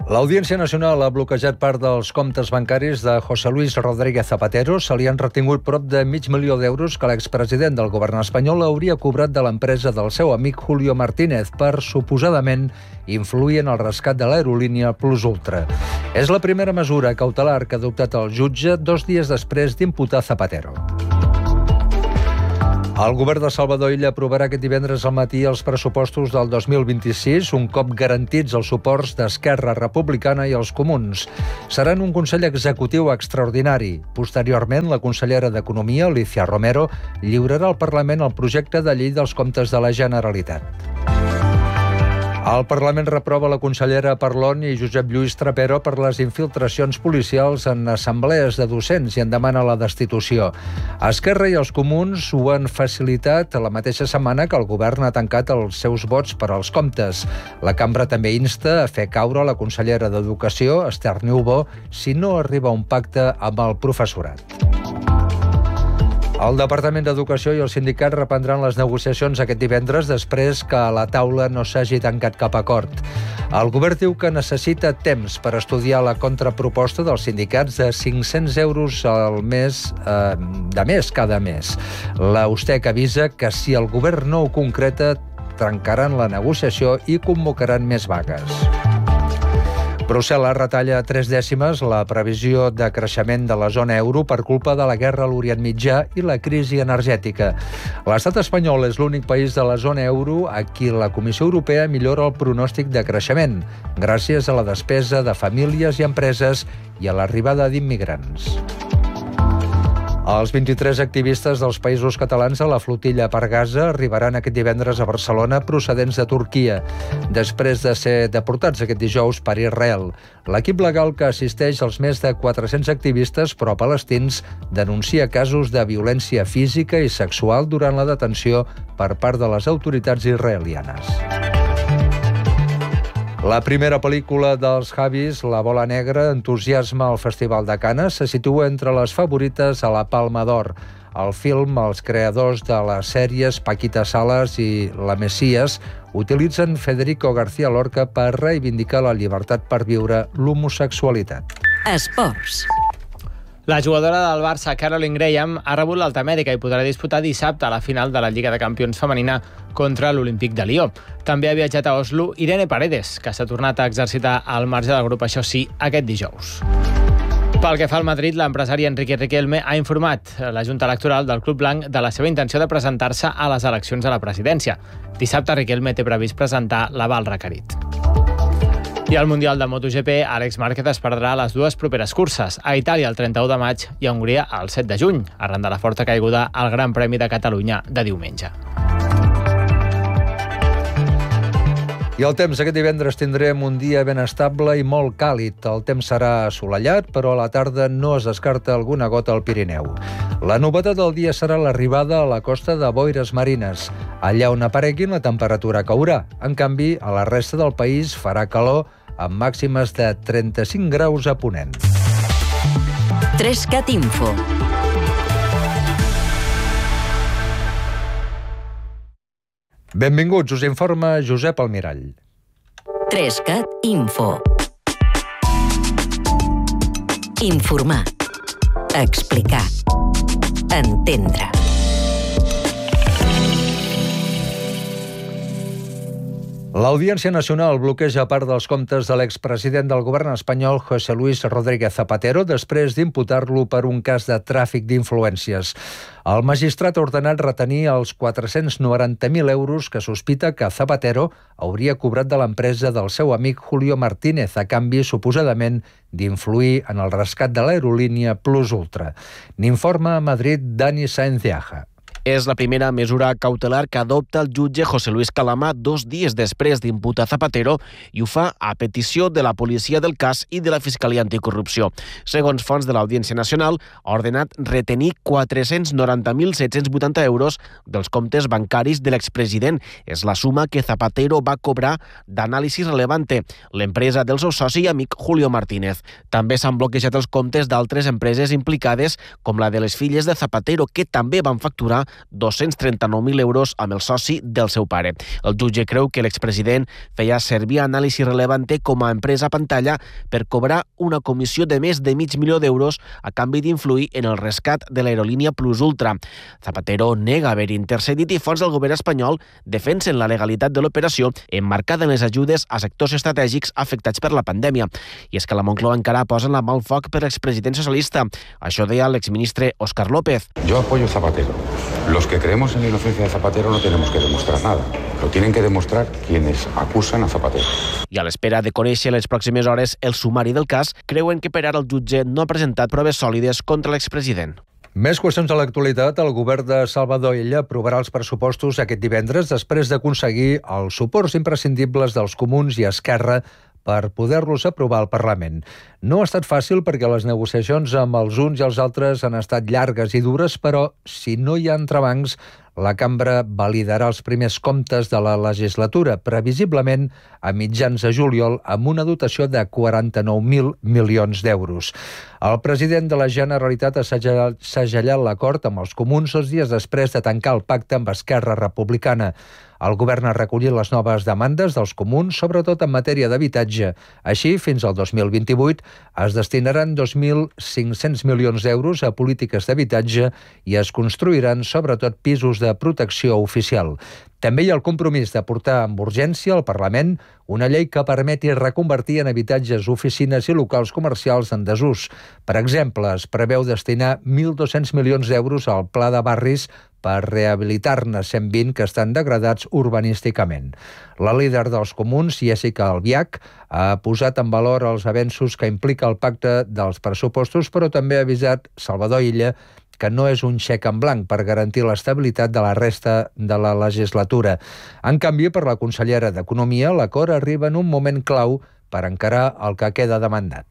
L'Audiència Nacional ha bloquejat part dels comptes bancaris de José Luis Rodríguez Zapatero. Se li han retingut prop de $500.000 d'euros que l'expresident del govern espanyol hauria cobrat de l'empresa del seu amic Julio Martínez per, suposadament, influir en el rescat de l'aerolínia Plus Ultra. És la primera mesura cautelar que ha adoptat el jutge 2 dies després d'imputar Zapatero. El govern de Salvador Illa aprovarà aquest divendres al matí els pressupostos del 2026, un cop garantits els suports d'Esquerra Republicana i els Comuns. Seran un Consell Executiu extraordinari. Posteriorment, la consellera d'Economia, Alicia Romero, lliurarà al Parlament el projecte de llei dels comptes de la Generalitat. El Parlament reprova la consellera Parlon i Josep Lluís Trapero per les infiltracions policials en assemblees de docents i en demana la destitució. Esquerra i els Comuns ho han facilitat la mateixa setmana que el govern ha tancat els seus vots per als comptes. La cambra també insta a fer caure la consellera d'Educació, Esther Niubó, si no arriba a un pacte amb el professorat. El Departament d'Educació i els sindicats reprendran les negociacions aquest divendres després que a la taula no s'hagi tancat cap acord. El govern diu que necessita temps per estudiar la contraproposta dels sindicats de 500 euros al mes de més cada mes. La USTEC avisa que si el govern no ho concreta, trencaran la negociació i convocaran més vagues. Brussel·les retalla 3 dècimes la previsió de creixement de la zona euro per culpa de la guerra a l'Orient Mitjà i la crisi energètica. L'estat espanyol és l'únic país de la zona euro a qui la Comissió Europea millora el pronòstic de creixement, gràcies a la despesa de famílies i empreses i a l'arribada d'immigrants. Els 23 activistes dels països catalans a la flotilla per Gaza arribaran aquest divendres a Barcelona procedents de Turquia, després de ser deportats aquest dijous per Israel. L'equip legal que assisteix als més de 400 activistes pro-palestins denuncia casos de violència física i sexual durant la detenció per part de les autoritats israelianes. La primera pel·lícula dels Javis, La bola negra, entusiasma al Festival de Canes, se situa entre les favorites a la Palma d'Or. Al film, els creadors de les sèries Paquita Salas i La Messias utilitzen Federico García Lorca per reivindicar la llibertat per viure l'homosexualitat. Esports. La jugadora del Barça, Caroline Graham, ha rebut l'alta mèdica i podrà disputar dissabte a la final de la Lliga de Campions femenina contra l'Olímpic de Lió. També ha viatjat a Oslo Irene Paredes, que s'ha tornat a exercitar al marge del grup, això sí, aquest dijous. Pel que fa al Madrid, l'empresari Enrique Riquelme ha informat la Junta Electoral del Club Blanc de la seva intenció de presentar-se a les eleccions a la presidència. Dissabte, Riquelme té previst presentar l'aval requerit. I al Mundial de MotoGP, Àlex Márquez es perdrà les 2 properes curses, a Itàlia el 31 de maig i a Hongria el 7 de juny, arran de la forta caiguda al Gran Premi de Catalunya de diumenge. I el temps, aquest divendres tindrem un dia ben estable i molt càlid. El temps serà assolellat, però a la tarda no es descarta alguna gota al Pirineu. La novetat del dia serà l'arribada a la costa de boires marines. Allà on apareguin, la temperatura caurà. En canvi, a la resta del país farà calor amb màximes de 35 graus a Ponent. 3CAT Info. Benvinguts, us informa Josep Almirall. 3CAT Info. Informar. Explicar. Entendre. L'Audiència Nacional bloqueja part dels comptes de l'expresident del govern espanyol José Luis Rodríguez Zapatero després d'imputar-lo per un cas de tràfic d'influències. El magistrat ha ordenat retenir els 490.000 euros que sospita que Zapatero hauria cobrat de l'empresa del seu amic Julio Martínez a canvi, suposadament, d'influir en el rescat de l'aerolínia Plus Ultra. N'informa a Madrid Dani Sáenz de Aja. És la primera mesura cautelar que adopta el jutge José Luis Calama 2 dies després d'imputar Zapatero i ho fa a petició de la policia del cas i de la Fiscalia Anticorrupció. Segons fonts de l'Audiència Nacional, ha ordenat retenir 490.780 euros dels comptes bancaris de l'expresident. És la suma que Zapatero va cobrar d'Anàlisis Relevante, l'empresa del seu soci i amic Julio Martínez. També s'han bloquejat els comptes d'altres empreses implicades, com la de les filles de Zapatero, que també van facturar 239.000 euros amb el soci del seu pare. El jutge creu que l'expresident feia servir Anàlisi Relevante com a empresa pantalla per cobrar una comissió de més de $500.000 a canvi d'influir en el rescat de l'aerolínia Plus Ultra. Zapatero nega haver intercedit i fons del govern espanyol defensen la legalitat de l'operació emmarcada en les ajudes a sectors estratègics afectats per la pandèmia. I és que la Moncloa encara posa la mà al foc per l'expresident socialista. Això deia l'exministre Óscar López. Yo apoyo a Zapatero. Los que creemos en la inocencia de Zapatero no tenemos que demostrar nada. Lo tienen que demostrar quienes acusan a Zapatero. I a l'espera de conèixer les pròximes hores el sumari del cas, creuen que per ara el jutge no ha presentat proves sòlides contra l'expresident. Més qüestions a l'actualitat. El govern de Salvador Illa aprovarà els pressupostos aquest divendres després d'aconseguir els suports imprescindibles dels Comuns i Esquerra per poder-los aprovar al Parlament. No ha estat fàcil perquè les negociacions amb els uns i els altres han estat llargues i dures, però si no hi ha entrebancs, la cambra validarà els primers comptes de la legislatura, previsiblement a mitjans de juliol, amb una dotació de 49.000 milions d'euros. El president de la Generalitat ha segellat l'acord amb els Comuns 2 dies després de tancar el pacte amb Esquerra Republicana. El govern ha recollit les noves demandes dels Comuns, sobretot en matèria d'habitatge. Així, fins al 2028 es destinaran 2.500 milions d'euros a polítiques d'habitatge i es construiran sobretot pisos de protecció oficial. També hi ha el compromís de portar amb urgència al Parlament una llei que permeti reconvertir en habitatges, oficines i locals comercials en desús. Per exemple, es preveu destinar 1.200 milions d'euros al Pla de Barris per rehabilitar-ne 120 que estan degradats urbanísticament. La líder dels Comuns, Jéssica Albiach, ha posat en valor els avenços que implica el pacte dels pressupostos, però també ha avisat Salvador Illa que no és un xec en blanc per garantir l'estabilitat de la resta de la legislatura. En canvi, per la consellera d'Economia, l'acord arriba en un moment clau per encarar el que queda de mandat.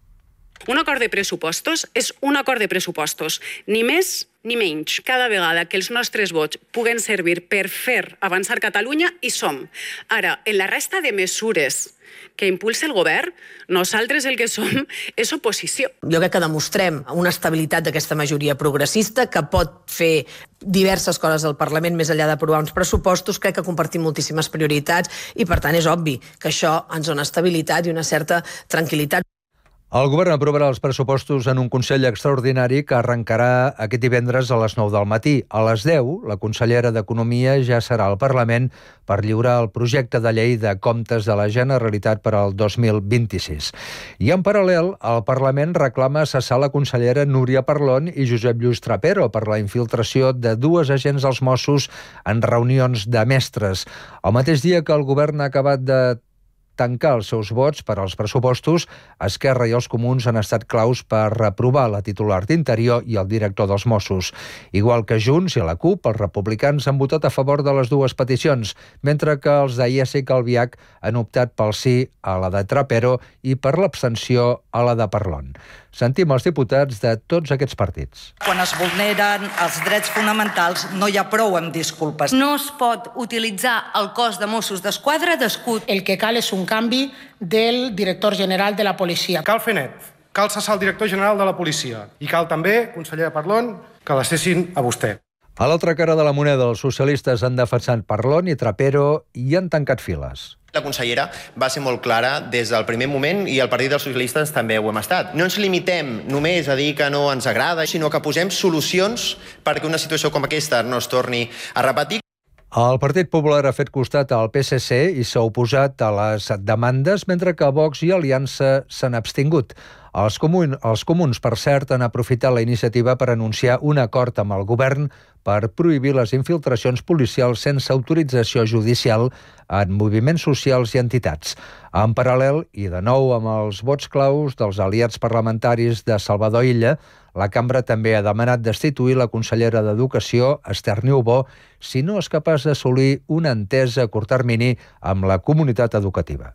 Un acord de pressupostos és un acord de pressupostos, ni més ni menys. Cada vegada que els nostres vots puguen servir per fer avançar Catalunya, hi som. Ara, en la resta de mesures que impulsa el govern, nosaltres el que som és oposició. Jo crec que demostrem una estabilitat d'aquesta majoria progressista que pot fer diverses coses al Parlament més enllà d'aprovar uns pressupostos. Crec que compartim moltíssimes prioritats i, per tant, és obvi que això ens dona estabilitat i una certa tranquil·litat. El govern aprovarà els pressupostos en un Consell extraordinari que arrencarà aquest divendres a les 9 del matí. A les 10, la consellera d'Economia ja serà al Parlament per lliurar el projecte de llei de comptes de la Generalitat per al 2026. I en paral·lel, el Parlament reclama cessar la consellera Núria Parlon i Josep Lluís Trapero per la infiltració de 2 agents dels Mossos en reunions de mestres. El mateix dia que el govern ha acabat de tancar els seus vots per als pressupostos, Esquerra i els Comuns han estat claus per aprovar la titular d'Interior i el director dels Mossos. Igual que Junts i la CUP, els republicans han votat a favor de les dues peticions, mentre que els de Jéssica Albiach han optat pel sí a la de Trapero i per l'abstenció a la de Parlon. Sentim els diputats de tots aquests partits. Quan es vulneren els drets fonamentals no hi ha prou amb disculpes. No es pot utilitzar el cos de Mossos d'Esquadra d'escut. El que cal és un canvi del director general de la policia. Cal fer net, cal cessar el director general de la policia i cal també, consellera Parlon, que la cessin a vostè. A l'altra cara de la moneda, els socialistes han defensat Parlon i Trapero i han tancat files. La consellera va ser molt clara des del primer moment i el Partit dels Socialistes també ho hem estat. No ens limitem només a dir que no ens agrada, sinó que posem solucions perquè una situació com aquesta no es torni a repetir. El Partit Popular ha fet costat al PSC i s'ha oposat a les demandes, mentre que Vox i Aliança s'han abstingut. Els comuns, per cert, han aprofitat la iniciativa per anunciar un acord amb el govern per prohibir les infiltracions policials sense autorització judicial en moviments socials i entitats. En paral·lel, i de nou amb els vots claus dels aliats parlamentaris de Salvador Illa, la cambra també ha demanat destituir la consellera d'Educació, Esther Niubó, si no és capaç d'assolir una entesa a curt termini amb la comunitat educativa.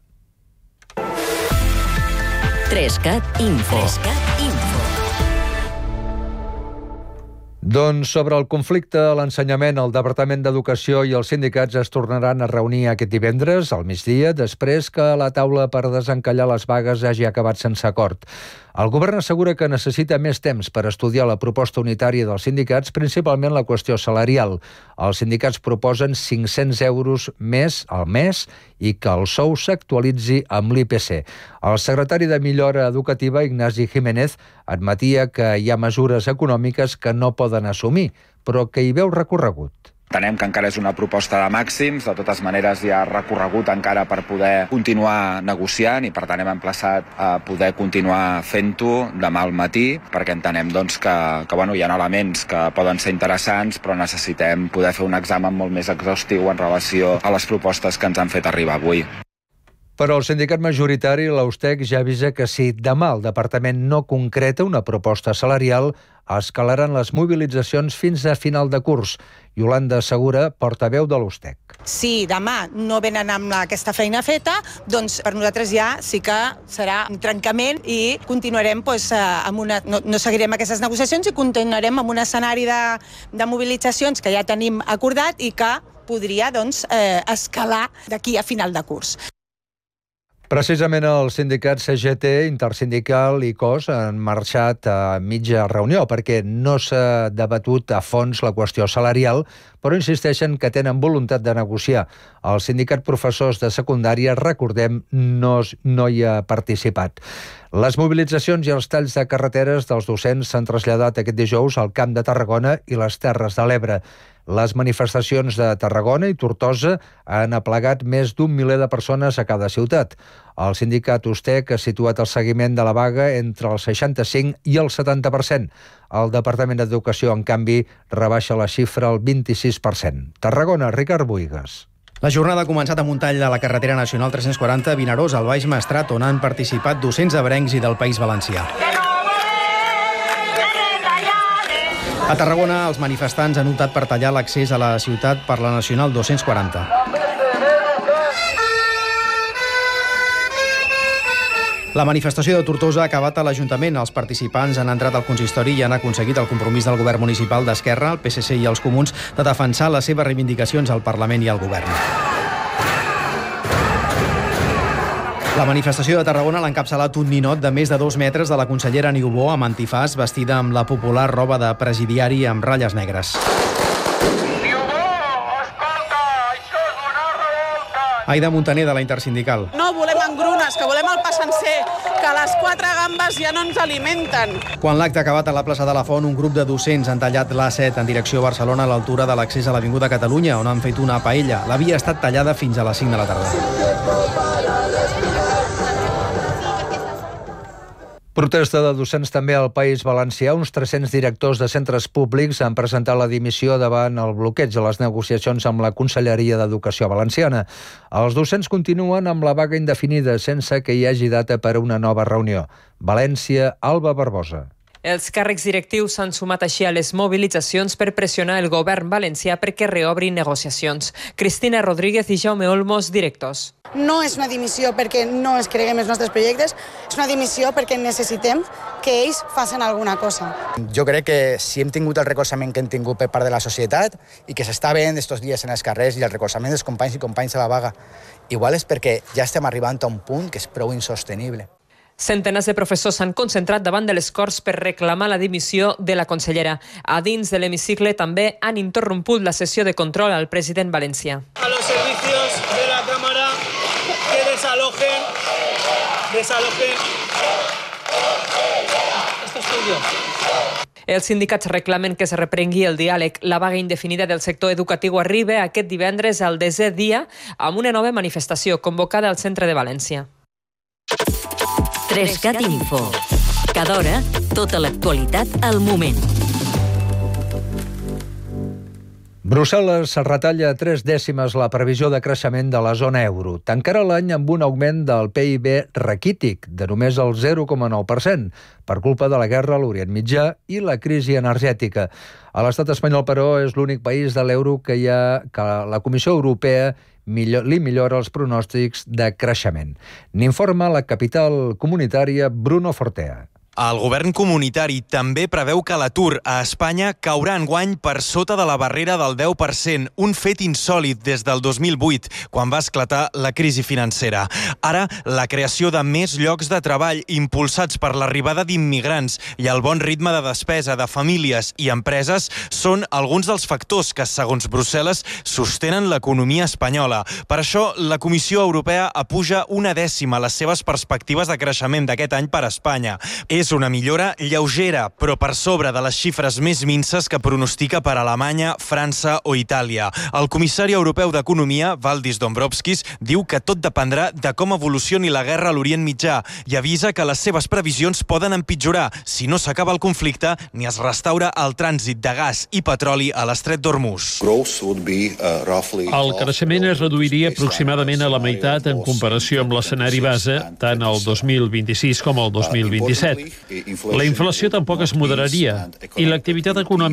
3CAT Info. Doncs sobre el conflicte a l'ensenyament, el Departament d'Educació i els sindicats es tornaran a reunir aquest divendres al migdia, després que la taula per desencallar les vagues hagi acabat sense acord. El govern assegura que necessita més temps per estudiar la proposta unitària dels sindicats, principalment la qüestió salarial. Els sindicats proposen 500 euros més al mes i que el sou s'actualitzi amb l'IPC. El secretari de Millora Educativa, Ignasi Jiménez, admetia que hi ha mesures econòmiques que no poden assumir, però que hi veu recorregut. Entenem que encara és una proposta de màxims, de totes maneres hi ha recorregut encara per poder continuar negociant i per tant hem emplaçat a poder continuar fent-ho demà al matí, perquè entenem que hi ha elements que poden ser interessants, però necessitem poder fer un examen molt més exhaustiu en relació a les propostes que ens han fet arribar avui. Però el sindicat majoritari, l'Austec, ja avisa que si demà el departament no concreta una proposta salarial, escalaran les mobilitzacions fins a final de curs. Yolanda Segura, portaveu de l'Austec. Si demà no venen amb aquesta feina feta, doncs per nosaltres ja sí que serà un trencament i continuarem no seguirem aquestes negociacions i continuarem amb un escenari de mobilitzacions que ja tenim acordat i que podria escalar d'aquí a final de curs. Precisament els sindicats CGT, Intersindical i COS han marxat a mitja reunió perquè no s'ha debatut a fons la qüestió salarial, però insisteixen que tenen voluntat de negociar. El sindicat professors de secundària, recordem, no hi ha participat. Les mobilitzacions i els talls de carreteres dels docents s'han traslladat aquest dijous al Camp de Tarragona i les Terres de l'Ebre. Les manifestacions de Tarragona i Tortosa han aplegat més d'un miler de persones a cada ciutat. El sindicat Ustec ha situat el seguiment de la vaga entre el 65 i el 70%. El Departament d'Educació, en canvi, rebaixa la xifra al 26%. Tarragona, Ricard Buigas. La jornada ha començat amb un tall de la carretera nacional 340 Vinaròs al Baix Maestrat, on han participat docents ebrencs i del País Valencià. A Tarragona, els manifestants han optat per tallar l'accés a la ciutat per la nacional 240. La manifestació de Tortosa ha acabat a l'Ajuntament. Els participants han entrat al consistori i han aconseguit el compromís del govern municipal d'Esquerra, el PSC i els Comuns de defensar les seves reivindicacions al Parlament i al govern. La manifestació de Tarragona l'ha encapçalat un ninot de més de 2 metres de la consellera Niubó amb antifàs, vestida amb la popular roba de presidiari amb ratlles negres. Aida Montaner, de la Intersindical. No volem engrunes, que volem el pa sencer, que les 4 gambes ja no ens alimenten. Quan l'acte ha acabat a la plaça de la Font, un grup de docents han tallat l'A7 en direcció a Barcelona a l'altura de l'accés a l'Avinguda Catalunya, on han fet una paella. La via ha estat tallada fins a les 5 de la tarda. Protesta de docents també al País Valencià. Uns 300 directors de centres públics han presentat la dimissió davant el bloqueig de les negociacions amb la Conselleria d'Educació valenciana. Els docents continuen amb la vaga indefinida sense que hi hagi data per a una nova reunió. València, Alba Barbosa. Els càrrecs directius s'han sumat així a les mobilitzacions per pressionar el govern valencià perquè reobri negociacions. Cristina Rodríguez i Jaume Olmos, directors. No és una dimissió perquè no es creguem els nostres projectes, és una dimissió perquè necessitem que ells facin alguna cosa. Jo crec que si hem tingut el recolzament que hem tingut per part de la societat i que s'està veient estos dies en els carrers i el recolzament dels companys i companyes de la vaga, igual és perquè ja estem arribant a un punt que és prou insostenible. Centenars de professors s'han concentrat davant de les Corts per reclamar la dimissió de la consellera. A dins de l'hemicicle també han interromput la sessió de control al president valencià. A los servicios de la Cámara que desalojen. Esto estoy yo. Els sindicats reclamen que es reprengui el diàleg. La vaga indefinida del sector educatiu arriba aquest divendres al 10è dia amb una nova manifestació convocada al centre de València. 3CAT Info. Cada hora, tota l'actualitat al moment. Brussel·les retalla 3 dècimes la previsió de creixement de la zona euro. Tancarà l'any amb un augment del PIB raquític de només el 0,9% per culpa de la guerra a l'Orient Mitjà i la crisi energètica. A l'estat espanyol, però, és l'únic país de l'euro que la Comissió Europea li millora els pronòstics de creixement. N'informa la capital comunitària Bruno Fortea. El govern comunitari també preveu que l'atur a Espanya caurà enguany per sota de la barrera del 10%, un fet insòlit des del 2008, quan va esclatar la crisi financera. Ara, la creació de més llocs de treball impulsats per l'arribada d'immigrants i el bon ritme de despesa de famílies i empreses són alguns dels factors que, segons Brussel·les, sostenen l'economia espanyola. Per això, la Comissió Europea apuja 1/10 les seves perspectives de creixement d'aquest any per a Espanya. És una millora lleugera, però per sobre de les xifres més minses que pronostica per Alemanya, França o Itàlia. El comissari europeu d'Economia, Valdis Dombrovskis, diu que tot dependrà de com evolucioni la guerra a l'Orient Mitjà i avisa que les seves previsions poden empitjorar si no s'acaba el conflicte ni es restaura el trànsit de gas i petroli a l'estret d'Hormuz. El creixement es reduiria aproximadament a la meitat en comparació amb l'escenari base, tant el 2026 com el 2027. La inflació tampoc es moderaria i l'activitat econòmica